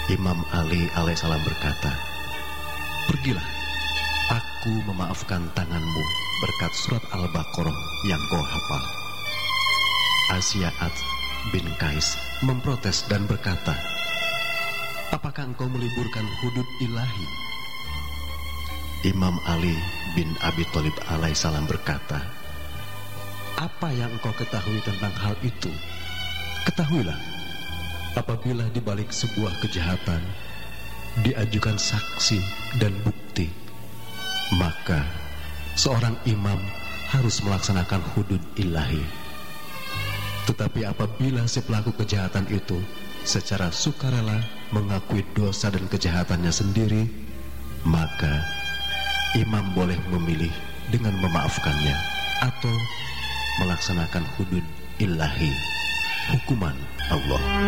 Imam Ali alaihissalam berkata, "Pergilah, aku memaafkan tanganmu berkat surat Al-Baqarah yang kau hafal." Asy'ad bin Qais memprotes dan berkata, "Apakah engkau meliburkan hudud ilahi?" Imam Ali bin Abi Thalib alaihissalam berkata, "Apa yang engkau ketahui tentang hal itu? Ketahuilah, apabila di balik sebuah kejahatan diajukan saksi dan bukti, maka seorang imam harus melaksanakan hudud ilahi. Tetapi apabila si pelaku kejahatan itu secara sukarela mengakui dosa dan kejahatannya sendiri, maka imam boleh memilih dengan memaafkannya atau melaksanakan hudud ilahi, hukuman Allah."